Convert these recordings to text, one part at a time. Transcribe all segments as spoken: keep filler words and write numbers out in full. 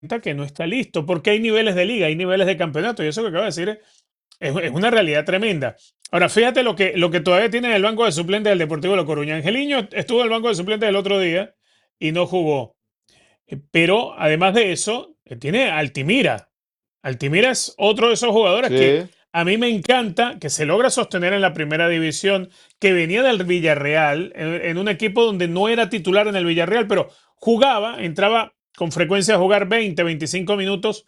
que no está listo, porque hay niveles de liga, hay niveles de campeonato, y eso que acabo de decir es, es una realidad tremenda. Ahora, fíjate lo que, lo que todavía tiene en el banco de suplentes del Deportivo La Coruña. Angeliño estuvo en el banco de suplentes el otro día y no jugó. Eh, Pero además de eso, eh, tiene a Altimira. Altimira es otro de esos jugadores que Sí. a mí me encanta, que se logra sostener en la primera división, que venía del Villarreal, en, en un equipo donde no era titular en el Villarreal, pero jugaba, entraba con frecuencia a jugar veinte, veinticinco minutos.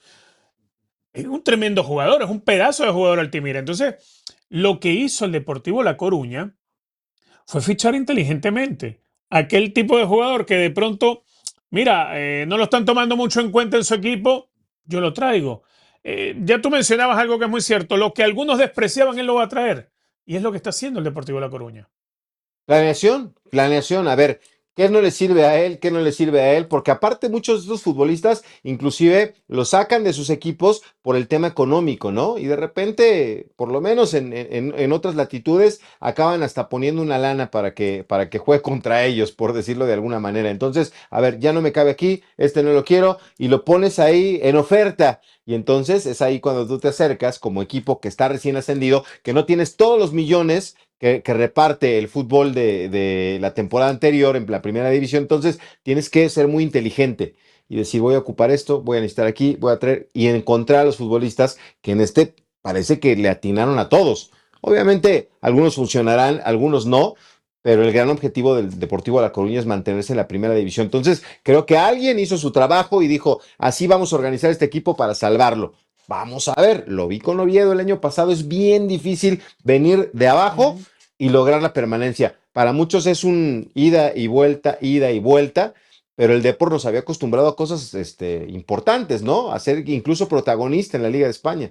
Es un tremendo jugador, es un pedazo de jugador Altimira. Entonces, lo que hizo el Deportivo La Coruña fue fichar inteligentemente. Aquel tipo de jugador que de pronto, mira, eh, no lo están tomando mucho en cuenta en su equipo, yo lo traigo. Eh, ya tú mencionabas algo que es muy cierto, lo que algunos despreciaban, él lo va a traer. Y es lo que está haciendo el Deportivo La Coruña. Planeación, planeación. A ver, ¿qué no le sirve a él? ¿Qué no le sirve a él? Porque aparte muchos de estos futbolistas inclusive lo sacan de sus equipos por el tema económico, ¿no? Y de repente, por lo menos en, en- en otras latitudes, acaban hasta poniendo una lana para que, para que juegue contra ellos, por decirlo de alguna manera. Entonces, a ver, ya no me cabe aquí, este no lo quiero, y lo pones ahí en oferta. Y entonces es ahí cuando tú te acercas como equipo que está recién ascendido, que no tienes todos los millones que, que reparte el fútbol de, de la temporada anterior en la primera división. Entonces tienes que ser muy inteligente y decir, voy a ocupar esto, voy a necesitar aquí, voy a traer y encontrar a los futbolistas que en este parece que le atinaron a todos. Obviamente, algunos funcionarán, algunos no, pero el gran objetivo del Deportivo de La Coruña es mantenerse en la primera división. Entonces, creo que alguien hizo su trabajo y dijo, así vamos a organizar este equipo para salvarlo. Vamos a ver, lo vi con Oviedo el año pasado, es bien difícil venir de abajo Ujú. y lograr la permanencia. Para muchos es un ida y vuelta, ida y vuelta, pero el Depor nos había acostumbrado a cosas este, importantes, ¿no? A ser incluso protagonista en la Liga de España.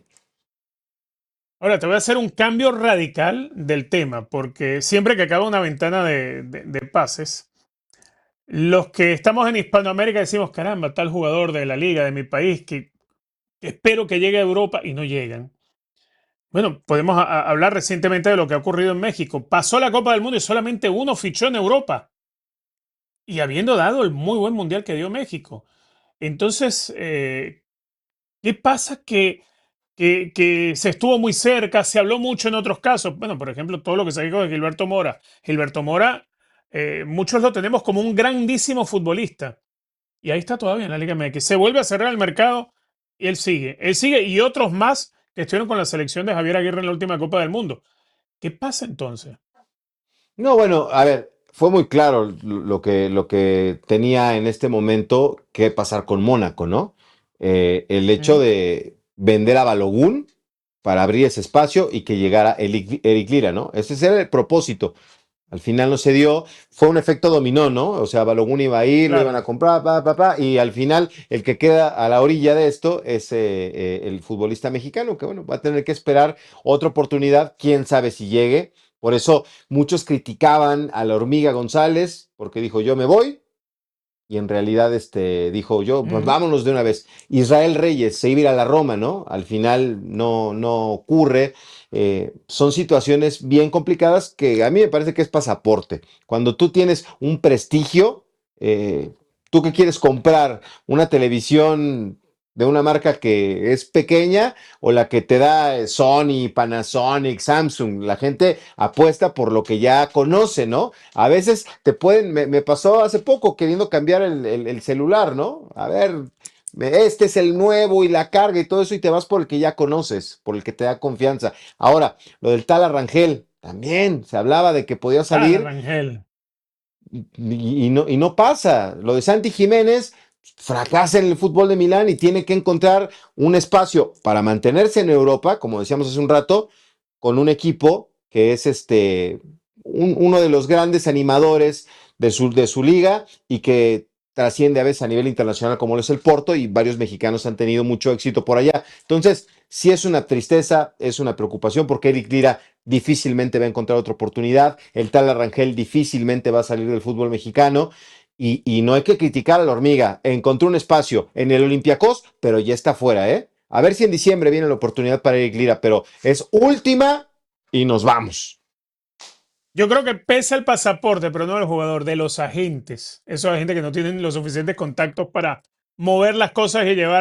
Ahora, te voy a hacer un cambio radical del tema, porque siempre que acaba una ventana de, de- de pases, los que estamos en Hispanoamérica decimos, caramba, tal jugador de la liga de mi país que espero que llegue a Europa y no llegan. Bueno, podemos a- a hablar recientemente de lo que ha ocurrido en México. Pasó la Copa del Mundo y solamente uno fichó en Europa, y habiendo dado el muy buen mundial que dio México. Entonces, eh, ¿qué pasa? Que, que, que se estuvo muy cerca, se habló mucho en otros casos. Bueno, por ejemplo, todo lo que se dijo de Gilberto Mora. Gilberto Mora, eh, muchos lo tenemos como un grandísimo futbolista. Y ahí está todavía en la Liga M X. Se vuelve a cerrar el mercado y él sigue. Él sigue y otros más que estuvieron con la selección de Javier Aguirre en la última Copa del Mundo. ¿Qué pasa entonces? No, bueno, a ver, fue muy claro lo que, lo que tenía en este momento que pasar con Mónaco, ¿no? Eh, el hecho ¿Mm? de vender a Balogun para abrir ese espacio y que llegara Eric, Eric Lira, ¿no? Ese era el propósito. Al final no se dio, fue un efecto dominó, ¿no? O sea, Balogun iba a ir, lo iban a Claro. comprar, pa, pa, pa, y al final el que queda a la orilla de esto es eh, eh, el futbolista mexicano, que bueno, va a tener que esperar otra oportunidad, quién sabe si llegue. Por eso muchos criticaban a la hormiga González, porque dijo yo me voy, y en realidad este, dijo yo, pues Ujú. vámonos de una vez. Israel Reyes se iba a ir a la Roma, ¿no? Al final no, no ocurre. Eh, son situaciones bien complicadas que a mí me parece que es pasaporte. Cuando tú tienes un prestigio, eh, tú que quieres comprar una televisión de una marca que es pequeña o la que te da eh, Sony, Panasonic, Samsung, la gente apuesta por lo que ya conoce, ¿no? A veces te pueden, me, me pasó hace poco queriendo cambiar el, el- el celular, ¿no? A ver, me- este es el nuevo y la carga y todo eso y te vas por el que ya conoces, por el que te da confianza. Ahora, lo del tal Arrangel, también se hablaba de que podía Ah, salir Rangel. y, y no, y no pasa. Lo de Santi Jiménez fracasa en el fútbol de Milán y tiene que encontrar un espacio para mantenerse en Europa, como decíamos hace un rato, con un equipo que es este un- uno de los grandes animadores de su, de su liga y que trasciende a veces a nivel internacional como lo es el Porto y varios mexicanos han tenido mucho éxito por allá. Entonces, sí es una tristeza, es una preocupación porque Eric Lira difícilmente va a encontrar otra oportunidad, el tal Arrangel difícilmente va a salir del fútbol mexicano y, y no hay que criticar a la hormiga, encontró un espacio en el Olympiacos, pero ya está fuera, ¿eh? A ver si en diciembre viene la oportunidad para Eric Lira, pero es última y nos vamos. Yo creo que pesa el pasaporte, pero no el jugador, de los agentes. Esos agentes que no tienen los suficientes contactos para mover las cosas y llevar